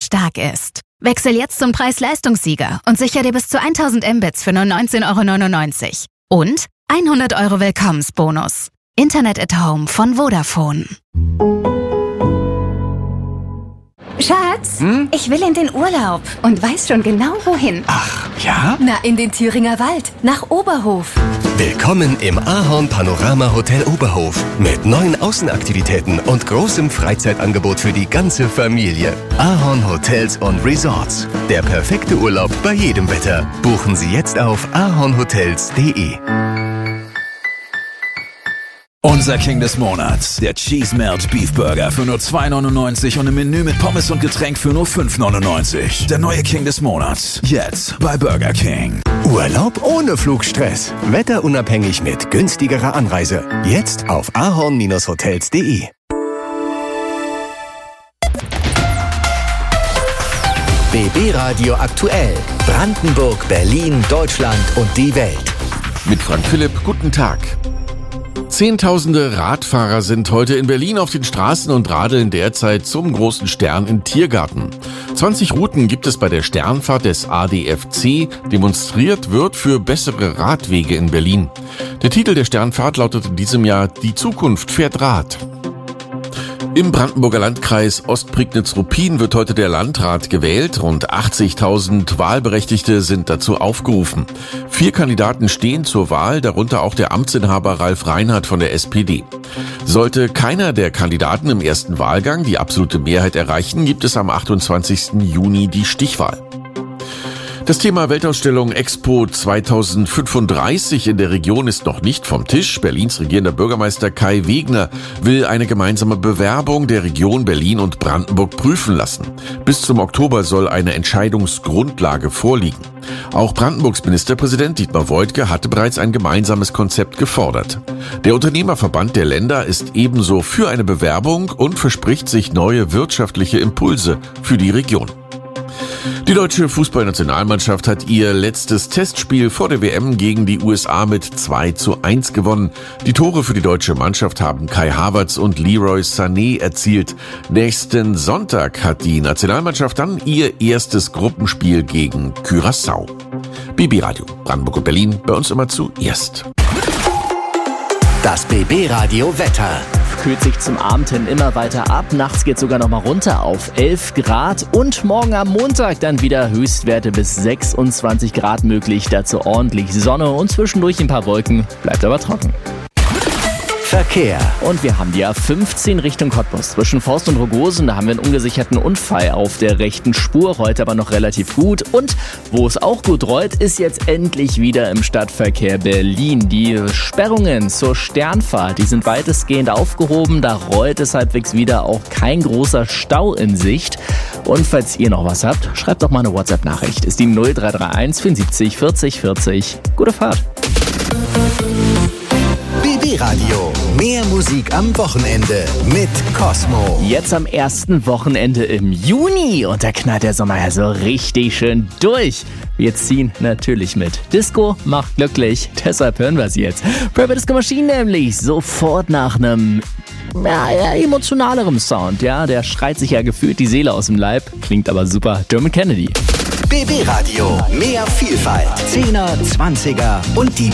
stark ist. Wechsel jetzt zum Preis-Leistungssieger und sicher dir bis zu 1000 Mbits für nur 19,99 €. Und 100 € Willkommensbonus. Internet at Home von Vodafone. Schatz, ich will in den Urlaub und weiß schon genau wohin. Ach, ja? Na, in den Thüringer Wald, nach Oberhof. Willkommen im Ahorn Panorama Hotel Oberhof mit 9 Außenaktivitäten und großem Freizeitangebot für die ganze Familie. Ahorn Hotels und Resorts. Der perfekte Urlaub bei jedem Wetter. Buchen Sie jetzt auf ahornhotels.de. Unser King des Monats, der Cheese Melt Beef Burger für nur 2,99 € und im Menü mit Pommes und Getränk für nur 5,99 €. Der neue King des Monats, jetzt bei Burger King. Urlaub ohne Flugstress. Wetterunabhängig mit günstigerer Anreise. Jetzt auf ahorn-hotels.de. BB Radio aktuell. Brandenburg, Berlin, Deutschland und die Welt. Mit Frank Philipp, guten Tag. Zehntausende Radfahrer sind heute in Berlin auf den Straßen und radeln derzeit zum großen Stern im Tiergarten. 20 Routen gibt es bei der Sternfahrt des ADFC. Demonstriert wird für bessere Radwege in Berlin. Der Titel der Sternfahrt lautet in diesem Jahr "Die Zukunft fährt Rad". Im Brandenburger Landkreis Ostprignitz-Ruppin wird heute der Landrat gewählt. Rund 80.000 Wahlberechtigte sind dazu aufgerufen. 4 Kandidaten stehen zur Wahl, darunter auch der Amtsinhaber Ralf Reinhardt von der SPD. Sollte keiner der Kandidaten im ersten Wahlgang die absolute Mehrheit erreichen, gibt es am 28. Juni die Stichwahl. Das Thema Weltausstellung Expo 2035 in der Region ist noch nicht vom Tisch. Berlins regierender Bürgermeister Kai Wegner will eine gemeinsame Bewerbung der Region Berlin und Brandenburg prüfen lassen. Bis zum Oktober soll eine Entscheidungsgrundlage vorliegen. Auch Brandenburgs Ministerpräsident Dietmar Woidke hatte bereits ein gemeinsames Konzept gefordert. Der Unternehmerverband der Länder ist ebenso für eine Bewerbung und verspricht sich neue wirtschaftliche Impulse für die Region. Die deutsche Fußballnationalmannschaft hat ihr letztes Testspiel vor der WM gegen die USA mit 2:1 gewonnen. Die Tore für die deutsche Mannschaft haben Kai Havertz und Leroy Sané erzielt. Nächsten Sonntag hat die Nationalmannschaft dann ihr erstes Gruppenspiel gegen Curaçao. BB Radio, Brandenburg und Berlin, bei uns immer zuerst. Das BB Radio Wetter. Kühlt sich zum Abend hin immer weiter ab. Nachts geht sogar noch mal runter auf 11 Grad. Und morgen am Montag dann wieder Höchstwerte bis 26 Grad möglich. Dazu ordentlich Sonne und zwischendurch ein paar Wolken. Bleibt aber trocken. Verkehr. Und wir haben die A15 Richtung Cottbus. Zwischen Forst und Rogosen, da haben wir einen ungesicherten Unfall auf der rechten Spur. Heute aber noch relativ gut. Und wo es auch gut rollt, ist jetzt endlich wieder im Stadtverkehr Berlin. Die Sperrungen zur Sternfahrt, die sind weitestgehend aufgehoben. Da rollt es halbwegs wieder, auch kein großer Stau in Sicht. Und falls ihr noch was habt, schreibt doch mal eine WhatsApp-Nachricht. Ist die 0331 74 40 40. Gute Fahrt. BB Radio. Mehr Musik am Wochenende mit Cosmo. Jetzt am ersten Wochenende im Juni und da knallt der Sommer ja so richtig schön durch. Wir ziehen natürlich mit. Disco macht glücklich, deshalb hören wir es jetzt. Private Disco Machine nämlich sofort nach einem emotionalerem Sound. Ja, der schreit sich ja gefühlt die Seele aus dem Leib, klingt aber super. Dermot Kennedy. BB Radio. Mehr Vielfalt. 10er, 20er und die